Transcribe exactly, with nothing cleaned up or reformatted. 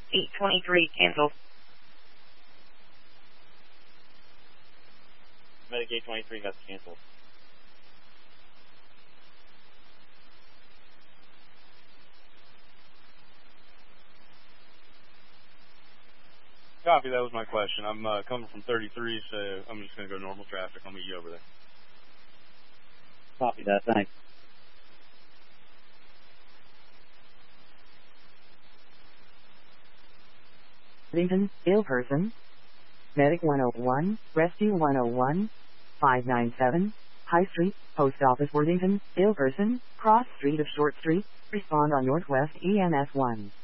eight twenty-three, cancel. Medic eight twenty-three got canceled. Copy, that was my question. I'm uh, coming from thirty-three, so I'm just going to go normal traffic. I'll meet you over there. Copy that, thanks. Worthington, ill person. Medic one oh one, Rescue one oh one, five nine seven, High Street, Post Office Worthington, ill person, cross street of Short Street, respond on Northwest E M S one.